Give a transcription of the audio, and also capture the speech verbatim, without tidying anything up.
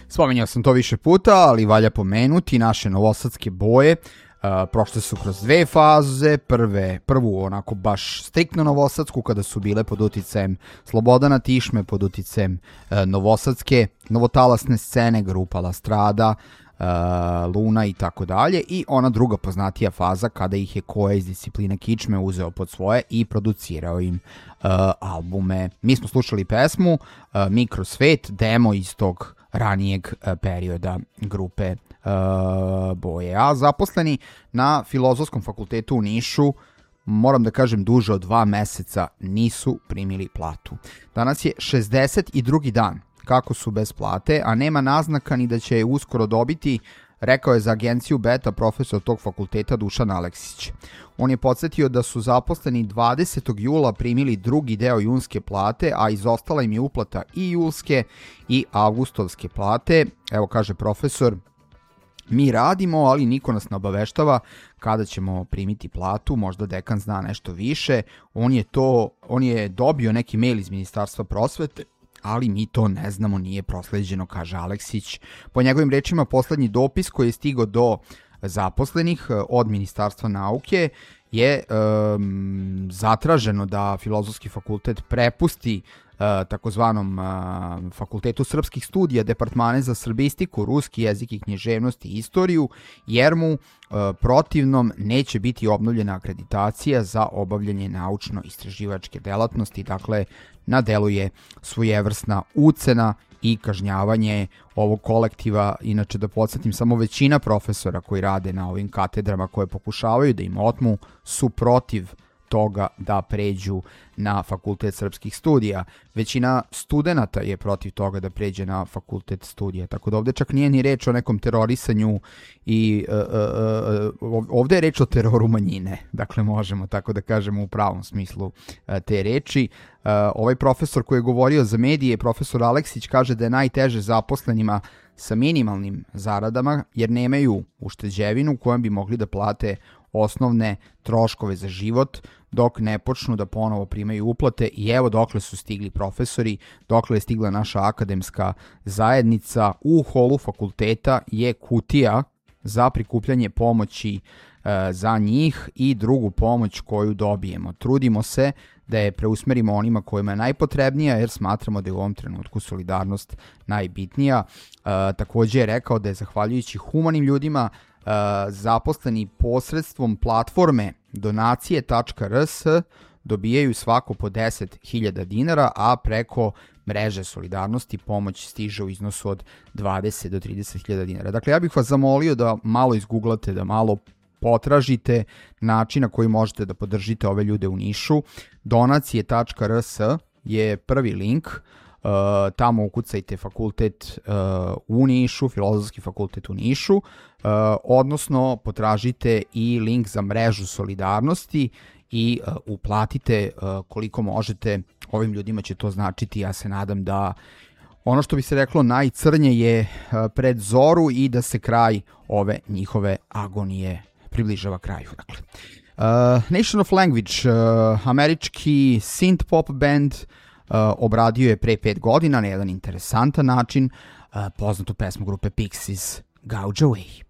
Spominjao sam to više puta, ali valja pomenuti naše novosadske boje. Uh, prošle su kroz dve faze, prve, prvu onako baš striktno novosadsku kada su bile pod uticajem Slobodana Tišme, pod uticajem uh, novosadske, novotalasne scene, grupa La Strada, uh, Luna i tako dalje, i ona druga poznatija faza kada ih je Koja iz discipline kičme uzeo pod svoje i producirao im uh, albume. Mi smo slušali pesmu uh, Mikrosvet, demo iz tog ranijeg uh, perioda grupe Uh, boje. A zaposleni na Filozofskom fakultetu u Nišu, moram da kažem, duže od dva meseca nisu primili platu. Danas je šezdeset drugi dan kako su bez plate, a nema naznaka ni da će je uskoro dobiti, rekao je za agenciju Beta profesor tog fakulteta Dušan Aleksić. On je podsjetio da su zaposleni dvadesetog jula primili drugi deo junske plate, a izostala im je uplata i julske i avgustovske plate. Evo, kaže profesor, mi radimo, ali niko nas ne obaveštava kada ćemo primiti platu, možda dekan zna nešto više. On je to, on je dobio neki mail iz Ministarstva prosvete, ali mi to ne znamo, nije prosleđeno, kaže Aleksić. Po njegovim rečima, poslednji dopis koji je stigao do zaposlenih od Ministarstva nauke je um, zatraženo da Filozofski fakultet prepusti Uh, takozvanom uh, Fakultetu srpskih studija departmane za srbistiku, ruski jezik i književnost i istoriju, jer mu uh, protivnom neće biti obnovljena akreditacija za obavljanje naučno-istraživačke delatnosti. Dakle, na delu je svojevrsna ucena i kažnjavanje ovog kolektiva. Inače, da podsjetim, samo većina profesora koji rade na ovim katedrama koje pokušavaju da im otmu su protiv toga da pređu na Fakultet srpskih studija. Većina studenta je protiv toga da pređe na Fakultet studija, tako da ovde čak nije ni reč o nekom terorisanju i uh, uh, uh, ovde je reč o teroru manjine, dakle možemo tako da kažemo u pravom smislu uh, te reči. Uh, ovaj profesor koji je govorio za medije, profesor Aleksić, kaže da je najteže zaposlenima sa minimalnim zaradama jer nemaju ušteđevinu kojom bi mogli da plate osnovne troškove za život dok ne počnu da ponovo primaju uplate. I evo dokle su stigli profesori, dokle je stigla naša akademska zajednica. U holu fakulteta je kutija za prikupljanje pomoći e, za njih i drugu pomoć koju dobijemo. Trudimo se da je preusmerimo onima kojima je najpotrebnija, jer smatramo da je u ovom trenutku solidarnost najbitnija. E, takođe je rekao da je zahvaljujući humanim ljudima Uh, zaposleni posredstvom platforme donacije tačka r s dobijaju svako po deset hiljada dinara, a preko mreže solidarnosti pomoć stiže u iznosu od dvadeset do trideset hiljada dinara. Dakle, ja bih vas zamolio da malo izguglate, da malo potražite način na koji možete da podržite ove ljude u Nišu. donacije tačka r s je prvi link. Uh, tamo ukucajte fakultet uh, u Nišu, Filozofski fakultet u Nišu, uh, odnosno potražite i link za mrežu solidarnosti i uh, uplatite uh, koliko možete. Ovim ljudima će to značiti, ja se nadam da ono što bi se reklo najcrnje je uh, pred zoru i da se kraj ove njihove agonije približava kraju. Dakle, uh, Nation of Language, uh, američki synth pop band, Uh, obradio je pre pet godina na jedan interesantan način uh, poznatu pesmu grupe Pixies, Gouge Away.